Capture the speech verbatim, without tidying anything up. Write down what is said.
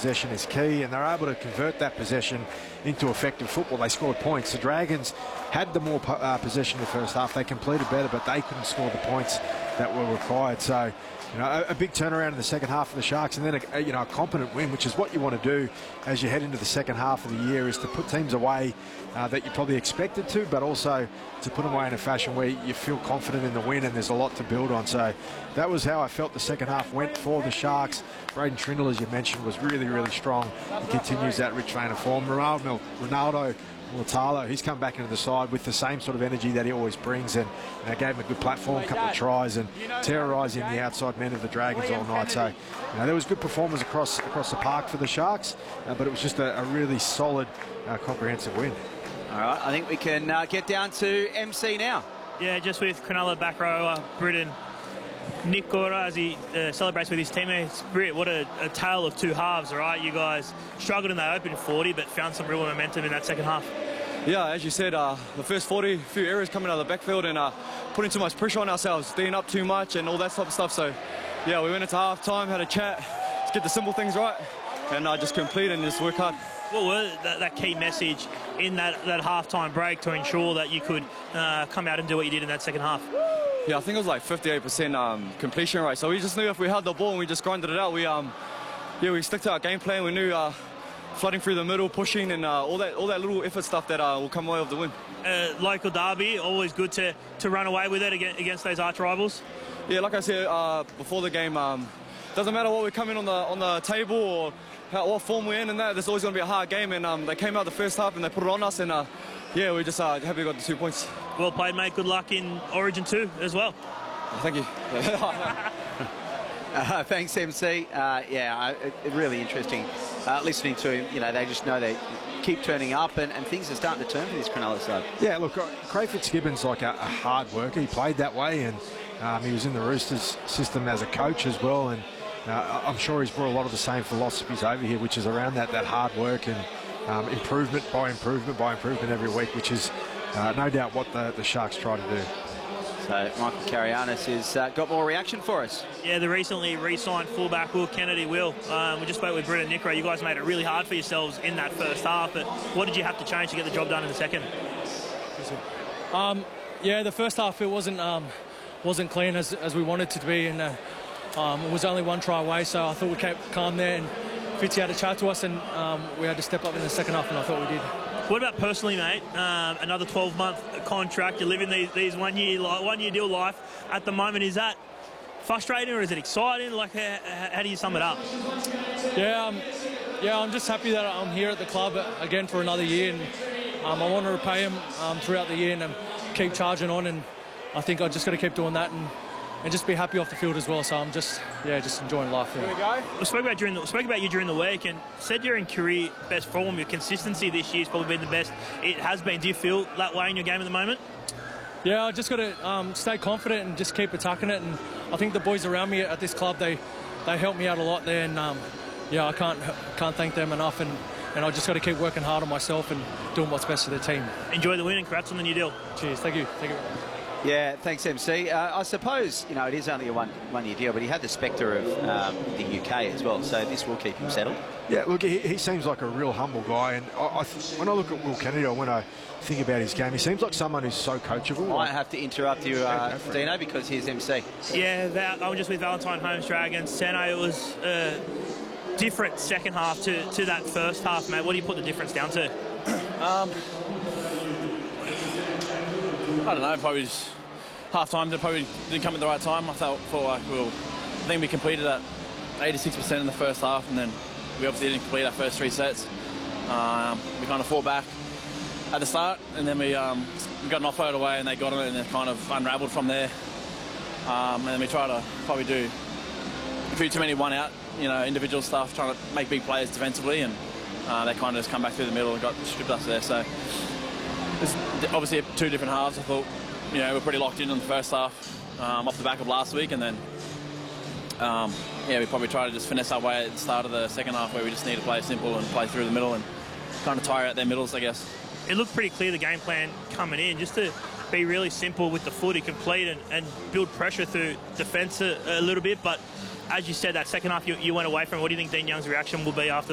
possession is key, and they're able to convert that possession into effective football. They scored points. The Dragons had the more uh, possession in the first half. They completed better, but they couldn't score the points that were required. So, you know, a, a big turnaround in the second half for the Sharks, and then a, a, you know, a competent win, which is what you want to do as you head into the second half of the year, is to put teams away uh, that you probably expected to, but also to put them away in a fashion where you feel confident in the win and there's a lot to build on. So that was how I felt the second half went for the Sharks. Braden Trindle, as you mentioned, was really, really strong. He continues that rich vein of form. Ronaldo, Ronaldo Mulitalo, he's come back into the side with the same sort of energy that he always brings, and you know, gave him a good platform, a couple of tries, and terrorising the outside men of the Dragons all night. So, you know, there was good performance across across the park for the Sharks, uh, but it was just a, a really solid, uh, comprehensive win. All right, I think we can uh, get down to M C now. Yeah, just with Cronulla back row, uh, Britain. Nick Gora, as he uh, celebrates with his teammates, Brit, what a, a tale of two halves, all right? You guys struggled in the open forty, but found some real momentum in that second half. Yeah, as you said, uh, the first forty, a few errors coming out of the backfield and uh, putting too much pressure on ourselves, D'ing up too much and all that type of stuff. So, yeah, we went into half-time, had a chat, let's get the simple things right, and uh, just complete and just work hard. What was that, that key message in that, that half-time break to ensure that you could uh, come out and do what you did in that second half? Yeah, I think it was like fifty-eight percent um, completion rate. So we just knew if we had the ball and we just grinded it out, we um, yeah, we stick to our game plan. We knew uh, flooding through the middle, pushing, and uh, all that all that little effort stuff that uh, will come away with the win. Uh, local derby, always good to to run away with it against those arch rivals. Yeah, like I said uh, before the game, um, doesn't matter what we come in on the on the table or how, what form we're in, and that there's always going to be a hard game. And um, they came out the first half and they put it on us, and uh, yeah, we're just uh, happy we got the two points. Well played, mate. Good luck in Origin two as well. Thank you. uh, thanks, M C. Uh, yeah, it, it really interesting uh, listening to him. You know, they just know they keep turning up, and, and things are starting to turn for this Cronulla side. Yeah, look, Craig Fitzgibbon's like a, a hard worker. He played that way, and um, he was in the Roosters system as a coach as well, and uh, I'm sure he's brought a lot of the same philosophies over here, which is around that, that hard work and um, improvement by improvement by improvement every week, which is uh, no doubt what the, the Sharks try to do. So Michael Carianis has uh, got more reaction for us. Yeah, the recently re-signed fullback Will Kennedy. Will, um, we just spoke with Britt and Nickro. You guys made it really hard for yourselves in that first half, but what did you have to change to get the job done in the second? Um, yeah, the first half it wasn't um, wasn't clean as, as we wanted it to be, and uh, um, it was only one try away, so I thought we kept calm there, and Fitzy had a chat to us, and um, we had to step up in the second half, and I thought we did. What about personally, mate? Um, another twelve month contract. You're living these, these one year one year deal life at the moment. Is that frustrating or is it exciting? Like, how, how do you sum it up? Yeah, um, yeah, I'm just happy that I'm here at the club again for another year, and um, I want to repay him um, throughout the year and um, keep charging on. And I think I just got to keep doing that and. And just be happy off the field as well. So I'm just, yeah, just enjoying life. Here we go. We spoke about during the, spoke about you during the week, and said you're in career best form. Your consistency this year has probably been the best it has been. Do you feel that way in your game at the moment? Yeah, I just got to um, stay confident and just keep attacking it. And I think the boys around me at this club, they they helped me out a lot there. And um, yeah, I can't can't thank them enough. And and I just got to keep working hard on myself and doing what's best for the team. Enjoy the win and congrats on the new deal. Cheers. Thank you. Thank you. Yeah, thanks, M C. Uh, I suppose, you know, it is only a one, one-year deal, but he had the spectre of um, the U K as well, so this will keep him settled. Yeah, look, he, he seems like a real humble guy, and I, I when I look at Will Kennedy, or when I think about his game, he seems like someone who's so coachable. I have to interrupt you, uh, Dino, because here's M C. Yeah, that, I'm just with Valentine Holmes Dragons. Seno, it was a different second half to, to that first half, mate. What do you put the difference down to? Um, I don't know, probably just half-time, they probably didn't come at the right time. I thought, thought like we'll, I think we completed at eighty-six percent in the first half, and then we obviously didn't complete our first three sets. Um, we kind of fought back at the start, and then we, um, we got an offload away, and they got it, and it kind of unravelled from there. Um, and then we tried to probably do a few too many one-out, you know, individual stuff, trying to make big plays defensively, and uh, they kind of just come back through the middle and got stripped us there. So it's obviously two different halves. I thought, you know, we're pretty locked in in the first half um, off the back of last week, and then um, yeah, we probably try to just finesse our way at the start of the second half, where we just need to play simple and play through the middle and kind of tire out their middles, I guess. It looked pretty clear, the game plan coming in, just to be really simple with the footy, complete and, and build pressure through defence a, a little bit. But as you said, that second half you, you went away from. What do you think Dean Young's reaction will be after